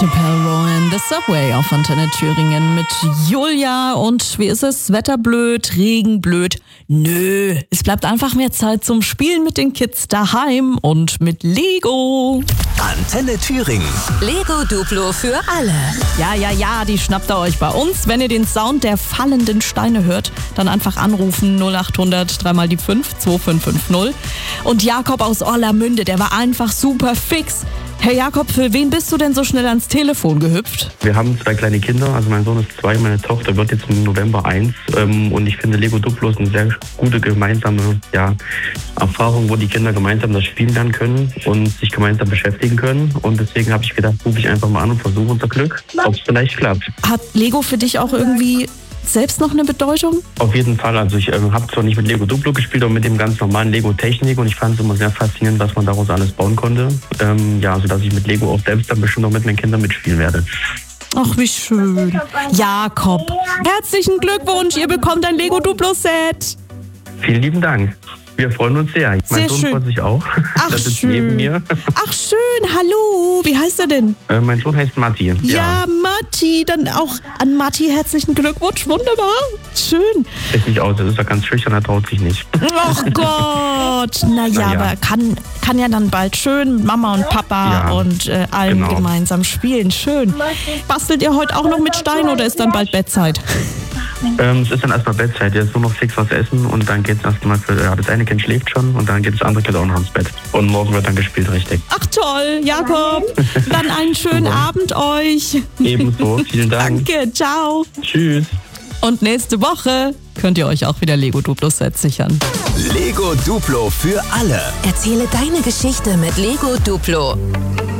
Chappelle Rowan, The Subway auf Antenne Thüringen mit Julia. Und wie ist es? Wetter blöd, Regen blöd? Nö, es bleibt einfach mehr Zeit zum Spielen mit den Kids daheim und mit Lego. Antenne Thüringen. Lego Duplo für alle. Ja, die schnappt ihr euch bei uns. Wenn ihr den Sound der fallenden Steine hört, dann einfach anrufen 0800 3 mal die 5 2550. Und Jakob aus Orlamünde, der war einfach super fix. Herr Jakob, für wen bist du denn so schnell ans Telefon gehüpft? Wir haben 2 kleine Kinder, also mein Sohn ist 2, meine Tochter wird jetzt im November 1. Und ich finde Lego Duplo ist eine sehr gute gemeinsame Erfahrung, wo die Kinder gemeinsam das spielen lernen können und sich gemeinsam beschäftigen können. Und deswegen habe ich gedacht, rufe ich einfach mal an und versuche unser Glück, ob es vielleicht klappt. Hat Lego für dich auch irgendwie selbst noch eine Bedeutung? Auf jeden Fall. Also ich habe zwar nicht mit Lego Duplo gespielt, aber mit dem ganz normalen Lego Technik und ich fand es immer sehr faszinierend, was man daraus alles bauen konnte. Sodass ich mit Lego auch selbst dann bestimmt noch mit meinen Kindern mitspielen werde. Ach, wie schön. Jakob, herzlichen Glückwunsch, ihr bekommt ein Lego Duplo Set. Vielen lieben Dank. Wir freuen uns sehr. Mein Sohn freut sich auch. Ach, das ist schön. Neben mir. Ach schön, hallo. Wie heißt er denn? Mein Sohn heißt Matti. Ja, Matti. Dann auch an Matti herzlichen Glückwunsch. Wunderbar. Schön. Sieht nicht aus. Das ist ja ganz schüchtern, er traut sich nicht. Ach Gott. Naja, aber kann ja dann bald schön mit Mama und Papa und allen gemeinsam spielen. Schön. Bastelt ihr heute auch noch mit Stein oder ist dann bald Bettzeit? Es ist dann erstmal Bettzeit. Jetzt nur noch fix was essen und dann geht es erstmal das eine Kind schläft schon und dann geht das andere Kind auch noch ins Bett. Und morgen wird dann gespielt, richtig. Ach toll, Jakob. Dann einen schönen Abend euch. Ebenso, vielen Dank. Danke, ciao. Tschüss. Und nächste Woche könnt ihr euch auch wieder Lego Duplo Set sichern. Lego Duplo für alle. Erzähle deine Geschichte mit Lego Duplo.